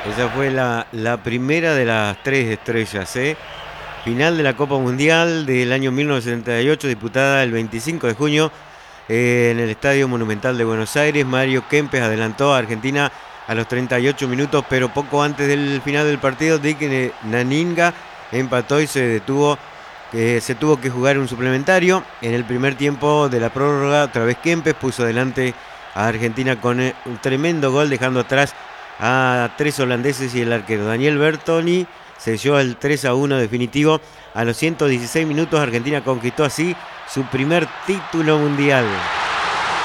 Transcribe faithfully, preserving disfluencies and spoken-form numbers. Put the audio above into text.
Esa fue la, la primera de las tres estrellas, ¿eh? Final de la Copa Mundial del año mil novecientos setenta y ocho, disputada el veinticinco de junio eh, en el Estadio Monumental de Buenos Aires. Mario Kempes adelantó a Argentina a los treinta y ocho minutos, pero poco antes del final del partido, Dick Nanninga empató y se detuvo. Eh, se tuvo que jugar un suplementario. En el primer tiempo de la prórroga, otra vez Kempes puso adelante a Argentina con un tremendo gol, dejando atrás a tres holandeses y el arquero Daniel Bertoni selló el tres a uno definitivo. A los ciento dieciséis minutos Argentina conquistó así su primer título mundial.